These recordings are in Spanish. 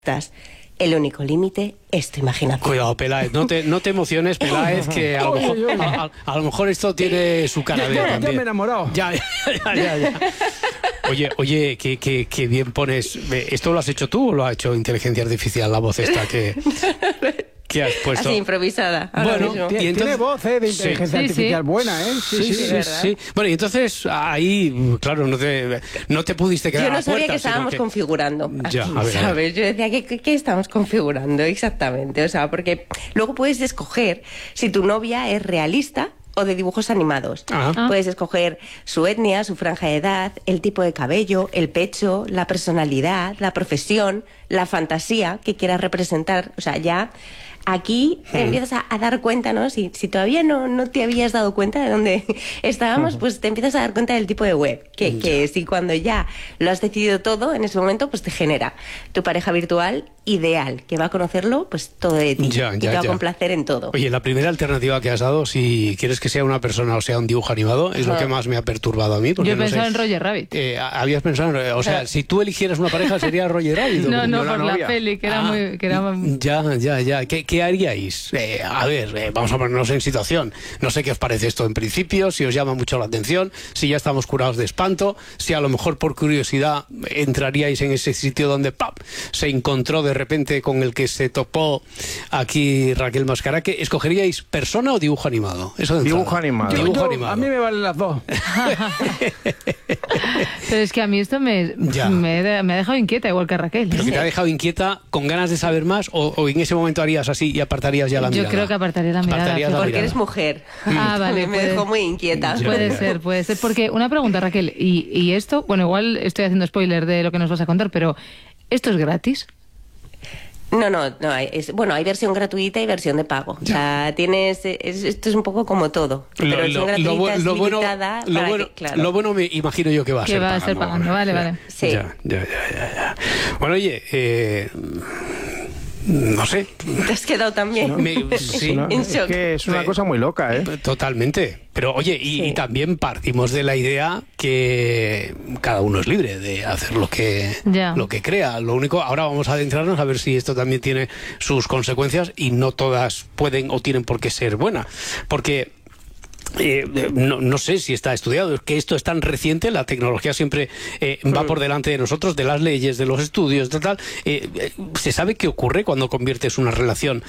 El único límite es tu imaginación. Cuidado, Peláez, no te emociones, Peláez, que a lo mejor esto tiene su cara de también. Ya me he enamorado. Ya. Oye, qué bien pones. ¿Esto lo has hecho tú o lo ha hecho inteligencia artificial, la voz esta que has puesto? Así, improvisada. Bueno, tiene voz de inteligencia artificial buena, ¿eh? Sí. Bueno, y entonces ahí, claro, no te pudiste quedar a la puerta. Yo no sabía que estábamos configurando. Ya, aquí, a ver. ¿sabes? Yo decía, ¿qué estamos configurando exactamente? O sea, porque luego puedes escoger si tu novia es realista o de dibujos animados. Puedes escoger su etnia, su franja de edad, el tipo de cabello, el pecho, la personalidad, la profesión, la fantasía que quieras representar. O sea, ya aquí te empiezas a dar cuenta, ¿no? Si todavía no te habías dado cuenta de dónde estábamos, pues te empiezas a dar cuenta del tipo de web. Que si cuando ya lo has decidido todo, en ese momento, pues te genera tu pareja virtual ideal, que va a conocerlo pues todo de ti y te va a complacer en todo. Oye, la primera alternativa que has dado, si quieres que sea una persona o sea un dibujo animado, es lo que más me ha perturbado a mí. Porque yo he pensado en Roger Rabbit. Habías pensado, o sea, si tú eligieras una pareja, ¿sería Roger Rabbit? No, por la peli, que era muy... Ya. ¿Qué haríais? A ver, vamos a ponernos en situación. No sé qué os parece esto en principio, si os llama mucho la atención, si ya estamos curados de espanto, si a lo mejor por curiosidad entraríais en ese sitio donde ¡pam!, se encontró de repente con el que se topó aquí Raquel Mascaraque. ¿Escogeríais persona o dibujo animado? Dibujo animado. A mí me valen las dos. Pero es que a mí esto me ha dejado inquieta, igual que a Raquel. ¿Pero que te ha dejado inquieta, con ganas de saber más, o en ese momento harías así y apartarías ya la mirada? Yo creo que apartaría la mirada. Porque eres mujer. Vale. Me dejó muy inquieta. Puede ser. Porque una pregunta, Raquel, y esto, bueno, igual estoy haciendo spoiler de lo que nos vas a contar, pero ¿esto es gratis? No, hay versión gratuita y versión de pago. O sea, esto es un poco como todo. Pero versión gratuita es limitada. Lo bueno me imagino yo que va a ser pagando. Que va a ser pagando, vale. Sí. Ya. Bueno, oye, no sé. ¿Te has quedado también? Es una cosa muy loca, ¿eh? Totalmente. Pero oye, y también partimos de la idea que cada uno es libre de hacer lo que crea. Lo único, ahora vamos a adentrarnos a ver si esto también tiene sus consecuencias y no todas pueden o tienen por qué ser buenas. Porque no sé si está estudiado, es que esto es tan reciente, la tecnología siempre va por delante de nosotros, de las leyes, de los estudios, tal. ¿Se sabe qué ocurre cuando conviertes una relación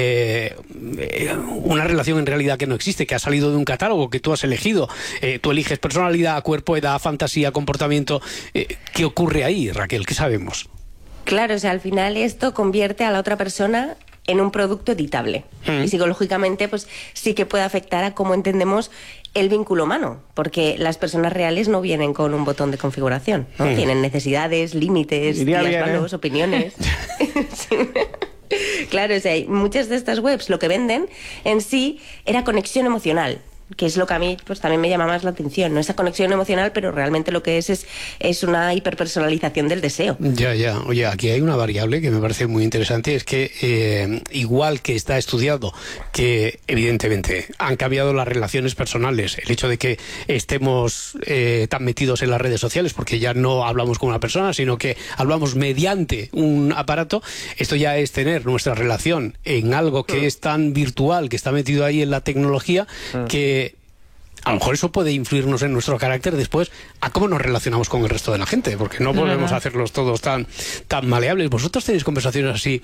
en realidad que no existe, que ha salido de un catálogo que tú has elegido? Tú eliges personalidad, cuerpo, edad, fantasía, comportamiento. ¿Qué ocurre ahí, Raquel? ¿Qué sabemos? Claro, o sea, al final esto convierte a la otra persona en un producto editable. Y psicológicamente, pues sí que puede afectar a cómo entendemos el vínculo humano, porque las personas reales no vienen con un botón de configuración, ¿no? Tienen necesidades, límites, días malos, opiniones. Sí. Claro, o sea, muchas de estas webs lo que venden en sí era conexión emocional, que es lo que a mí pues también me llama más la atención, ¿no? Esa conexión emocional, pero realmente lo que es una hiperpersonalización del deseo. Ya. Oye, aquí hay una variable que me parece muy interesante, es que igual que está estudiado que evidentemente han cambiado las relaciones personales, el hecho de que estemos tan metidos en las redes sociales, porque ya no hablamos con una persona, sino que hablamos mediante un aparato, esto ya es tener nuestra relación en algo que es tan virtual, que está metido ahí en la tecnología, que a lo mejor eso puede influirnos en nuestro carácter después a cómo nos relacionamos con el resto de la gente, porque no podemos hacerlos todos tan maleables. Vosotros tenéis conversaciones así,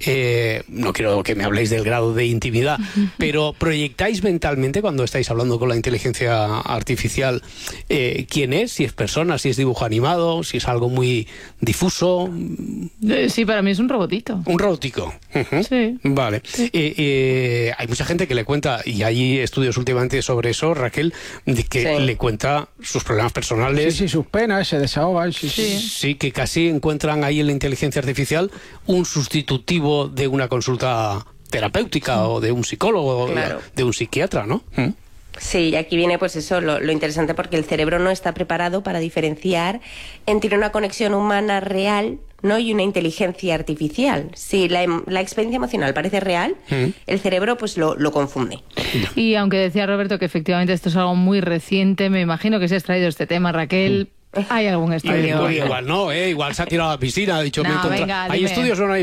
no quiero que me habléis del grado de intimidad, pero proyectáis mentalmente cuando estáis hablando con la inteligencia artificial quién es, si es persona, si es dibujo animado, si es algo muy difuso. Sí, para mí es un robotito. Un robotico. Sí. Vale. Sí. Hay mucha gente que le cuenta, y hay estudios últimamente sobre eso, Raquel, de que le cuenta sus problemas personales. Sí, sus penas, se desahogan. Sí, que casi encuentran ahí en la inteligencia artificial un sustitutivo de una consulta terapéutica o de un psicólogo, de un psiquiatra, ¿no? Sí, y aquí viene pues eso, lo interesante, porque el cerebro no está preparado para diferenciar entre una conexión humana real, ¿no?, y una inteligencia artificial. Si la experiencia emocional parece real, el cerebro pues lo confunde. Y aunque decía Roberto que efectivamente esto es algo muy reciente, me imagino que se ha extraído este tema, Raquel, Hay algún estudio. Igual no, igual se ha tirado a la piscina, ha dicho, no, venga, ¿hay estudios o no hay